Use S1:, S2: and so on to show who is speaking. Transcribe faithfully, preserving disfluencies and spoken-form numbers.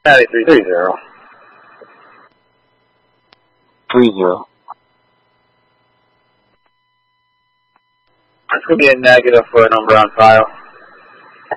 S1: ninety-three three zero.
S2: Three zero.
S1: It's going to be a negative for a number on file.